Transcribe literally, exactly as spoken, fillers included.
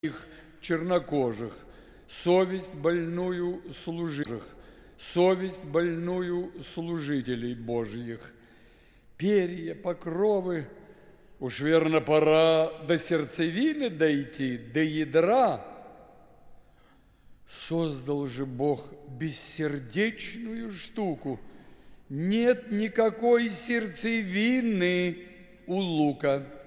их чернокожих, совесть больную служивших, совесть больную служителей Божьих. Перья, покровы, уж верно пора до сердцевины дойти, до ядра. Создал же Бог бессердечную штуку. Нет никакой сердцевины у лука.